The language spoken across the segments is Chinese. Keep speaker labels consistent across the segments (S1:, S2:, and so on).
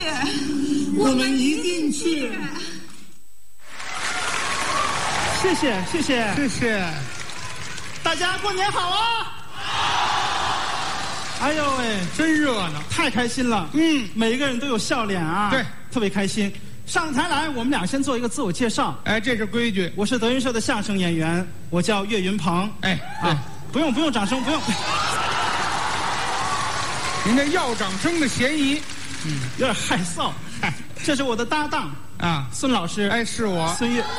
S1: 我们一定去。
S2: 谢谢谢谢
S1: 谢谢，
S2: 大家过年好啊！哎呦喂，
S1: 真热闹，
S2: 太开心了。每一个人都有笑脸啊，
S1: 对，
S2: 特别开心。上台来，我们俩先做一个自我介绍。
S1: 哎，这是规矩。
S2: 我是德云社的相声演员，我叫岳云鹏。
S1: 哎，
S2: 不用掌声，不用。
S1: 您这要掌声的嫌疑，
S2: 有点害臊。这是我的搭档
S1: 啊，
S2: 孙老师。
S1: 哎，是我，
S2: 孙越。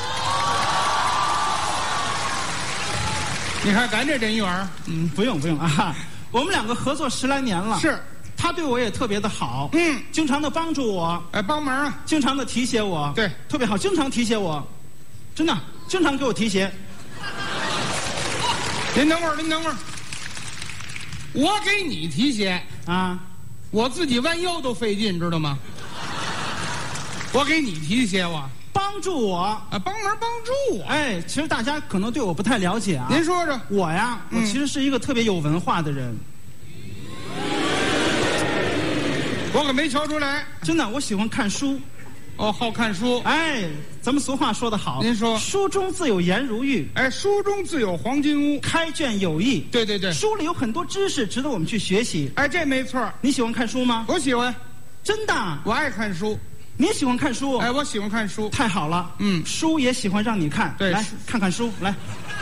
S1: 你看咱这人缘，
S2: 不用啊，我们两个合作10来年了。
S1: 是，
S2: 他对我也特别的好，经常的帮助我，
S1: 帮忙啊，
S2: 经常的提携我，
S1: 对，
S2: 特别好，经常提携我，真的，经常给我提携。
S1: 您等会儿，我给你提携
S2: 啊，
S1: 我自己弯腰都费劲，知道吗？我给你提携我。
S2: 帮助我
S1: 啊，帮忙帮助我。
S2: 哎，其实大家可能对我不太了解啊。
S1: 您说说，
S2: 我呀，我其实是一个特别有文化的人。
S1: 我可没瞧出来。
S2: 真的，我喜欢看书。
S1: 哦，好看书。
S2: 哎，咱们俗话说得好。
S1: 您说，
S2: 书中自有颜如玉。
S1: 哎，书中自有黄金屋。
S2: 开卷有益。
S1: 对对对，
S2: 书里有很多知识值得我们去学习。
S1: 哎，这没错。
S2: 你喜欢看书吗？
S1: 我喜欢。
S2: 真的？
S1: 我爱看书。
S2: 你喜欢看书？
S1: 哎，我喜欢看书。
S2: 太好了，书也喜欢让你看。
S1: 对，
S2: 来看看书，来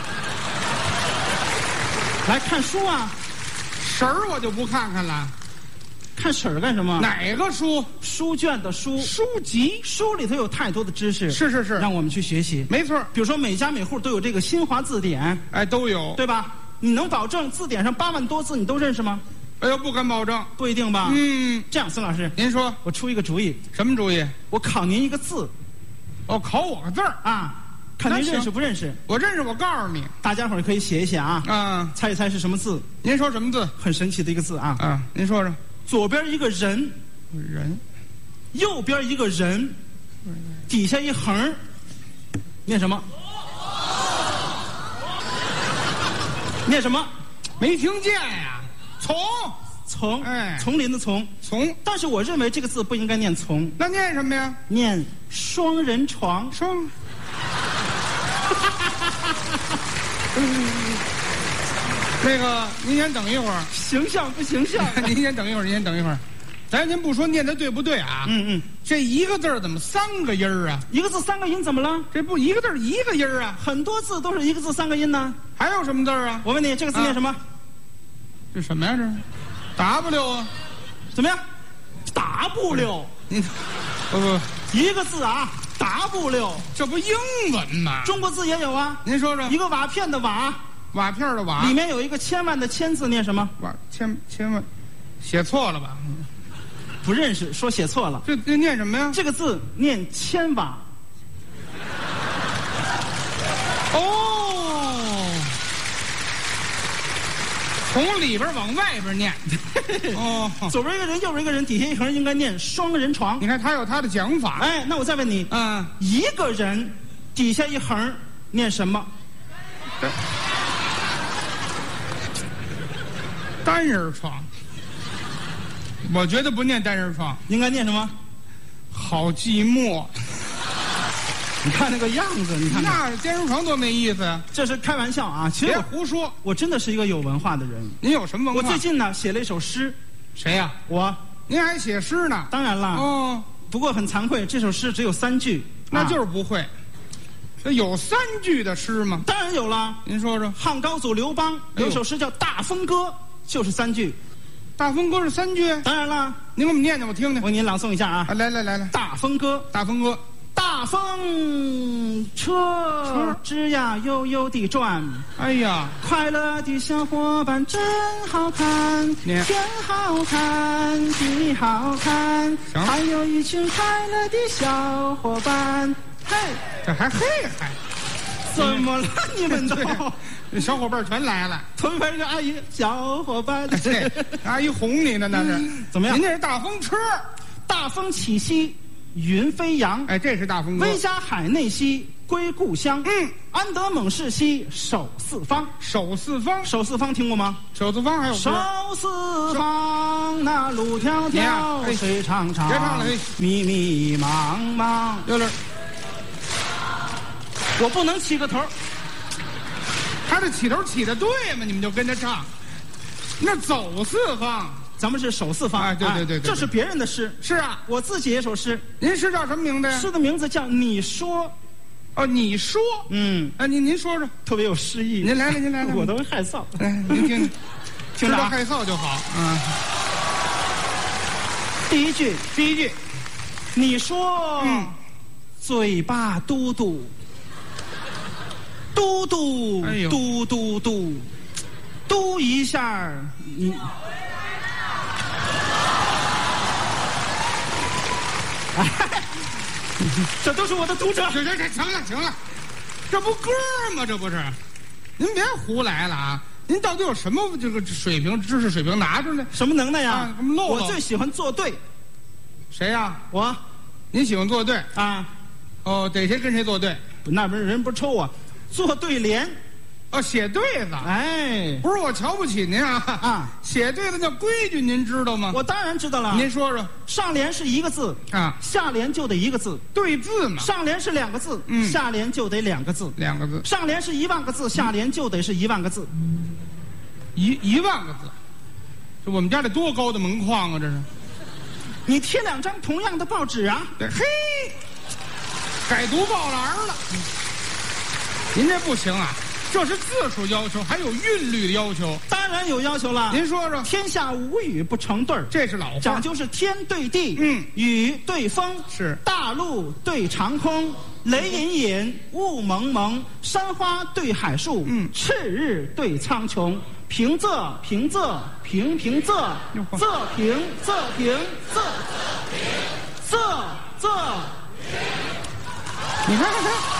S2: 看书啊。
S1: 婶儿我就不看看了。
S2: 看婶儿干什么？
S1: 哪个书？
S2: 书卷的书。
S1: 书籍。
S2: 书里头有太多的知识。
S1: 是，
S2: 让我们去学习。
S1: 没错。
S2: 比如说每家每户都有这个新华字典。
S1: 哎，都有，
S2: 对吧？你能保证字典上8万多字你都认识吗？
S1: 哎呦，不敢保证。
S2: 不一定吧？这样，孙老师，
S1: 您说，
S2: 我出一个主意。
S1: 什么主意？
S2: 我考您一个字。
S1: 哦，考我个字儿
S2: 啊？看您认识不认识？
S1: 我认识，我告诉你。
S2: 大家伙儿可以写一写啊。猜一猜是什么字？
S1: 您说什么字？
S2: 很神奇的一个字啊。
S1: 您说说。
S2: 左边一个人，右边一个人，底下一横，念什么？念什么？
S1: 没听见呀。
S2: 丛，
S1: 哎，
S2: 丛林的丛。但是我认为这个字不应该念丛。
S1: 那念什么呀？
S2: 念双人床。
S1: 那个，您先等一会儿。
S2: 形象不形象？
S1: 您先等一会儿，咱先不说念的对不对啊？这一个字怎么3个音儿啊？
S2: 一个字3个音怎么了？
S1: 这不一个字一个音儿啊？
S2: 很多字都是一个字3个音呢。
S1: 还有什么字啊？
S2: 我问你，这个字念什么？
S1: 这什么呀？这 W 啊？
S2: 怎么样 ？W？
S1: 你不
S2: 一个字啊 ，W，
S1: 这不英文吗？
S2: 中国字也有啊。
S1: 您说说。
S2: 一个瓦片的瓦。
S1: 瓦片的瓦。
S2: 里面有一个千万的千字，念什么？
S1: 瓦千万，写错了吧？
S2: 不认识，说写错了。
S1: 这念什么呀？
S2: 这个字念千瓦。
S1: 哦，从里边往外边念。哦，
S2: 左边一个人，右边一个人，底下一横，应该念双人床。
S1: 你看他有他的讲法。
S2: 哎，那我再问你，一个人底下一横念什么？
S1: 单人床。我觉得不念单人床，
S2: 应该念什么？
S1: 好寂寞。
S2: 你看那个样子，你看
S1: 那单人床多没意思呀！
S2: 这是开玩笑啊，其实
S1: 别胡说，
S2: 我真的是一个有文化的人。
S1: 您有什么文化？
S2: 我最近呢写了一首诗。
S1: 谁呀？
S2: 我。
S1: 您还写诗呢？
S2: 当然了。
S1: 哦，
S2: 不过很惭愧，这首诗只有3句。
S1: 那就是不会。有3句的诗吗？
S2: 当然有了。
S1: 您说说。
S2: 汉高祖刘邦有首诗叫《大风歌》，就是3句。
S1: 大风歌是3句？
S2: 当然了。
S1: 您给我们念念，我听听。
S2: 我给您朗诵一下啊。
S1: 来。
S2: 大风歌，
S1: 大风歌。
S2: 大风车吱呀悠悠地转，
S1: 哎呀，
S2: 快乐的小伙伴真好看，天好看，地好看，还有一群快乐的小伙伴。嘿，
S1: 这还嘿还，
S2: 怎么了你们都？
S1: 小伙伴全来了，
S2: 头一排这个阿姨，小伙伴，
S1: 阿姨哄你呢，那是
S2: 怎么样？
S1: 您这是大风车，
S2: 大风起兮， 云飞扬。
S1: 哎，这是大风歌。
S2: 威加海内兮归故乡。安得猛士兮守四方。
S1: 守四方，
S2: 守四方听过吗？
S1: 守四方还有
S2: 守四方，那路迢迢，水长长，
S1: 别唱了，
S2: 迷迷茫茫。
S1: 有点，
S2: 我不能起个头。
S1: 他这起头起的对吗？你们就跟着唱。那走四方，
S2: 咱们是守四方。
S1: 哎，对，
S2: 这是别人的诗。
S1: 是啊，
S2: 我自己也首诗。
S1: 您诗叫什么名字呀？
S2: 诗的名字叫《你说》。
S1: 哦，你说。您说说，
S2: 特别有诗意。
S1: 您来，您来，
S2: 我都害臊。
S1: 来，您听，
S2: 听
S1: 着害臊就好。
S2: 第一句，你说，嘴巴嘟嘟，嘟嘟，嘟嘟嘟，嘟一下你。这都是我的读者。
S1: 行了，这不歌吗？这不是，您别胡来了啊！您到底有什么这个水平、知识水平拿出来？
S2: 什么能耐呀？
S1: 我
S2: 最喜欢作对。
S1: 谁呀？
S2: 我。
S1: 您喜欢作对
S2: 啊？
S1: 哦，逮谁跟谁作对？
S2: 那边人不抽我，作对联。
S1: 哦，写对子。
S2: 哎，
S1: 不是我瞧不起您啊！写对子叫规矩，您知道吗？
S2: 我当然知道了。
S1: 您说说，
S2: 上联是一个字
S1: 啊，
S2: 下联就得一个字，
S1: 对字嘛。
S2: 上联是2个字，下联就得2个字
S1: ，2个字。
S2: 上联是10000个字，下联就得是10000个字
S1: ，1万个字。这我们家这多高的门框啊！这是。
S2: 你贴2张同样的报纸啊？
S1: 对，嘿，改读报栏了。您这不行啊！这是字数要求，还有韵律的要求。
S2: 当然有要求了。
S1: 您说说，
S2: 天下无语不成对儿，
S1: 这是老话，
S2: 讲究是天对地，雨对风，
S1: 是
S2: 大陆对长空，雷隐隐，雾蒙蒙，山花对海树，赤日对苍穹，平仄平仄平平仄，仄平仄平仄仄。
S1: 你看。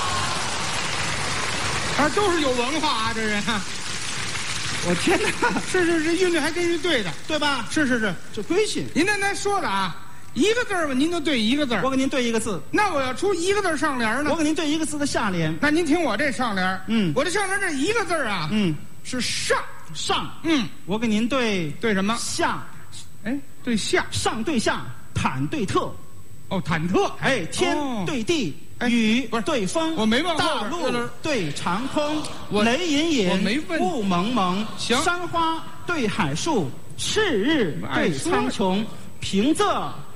S1: 都是有文化啊，这人。
S2: 我天哪！
S1: 是，这韵律还真是对的，
S2: 对吧？
S1: 是，
S2: 这规矩。
S1: 您那说的啊，一个字吧，您就对一个字。
S2: 我给您对一个字。
S1: 那我要出一个字上联呢？
S2: 我给您对一个字的下联。
S1: 那您听我这上联。我这上联这一个字啊，是上。我给您对什么？
S2: 下。
S1: 哎，对下。
S2: 上对下，坦对特。
S1: 哦，忐忑。
S2: 哎，天对地。雨对风，
S1: 我没问
S2: 大陆对长空，雷隐隐，
S1: 我没问，
S2: 雾蒙蒙，山花对海树，赤日对苍穹，平仄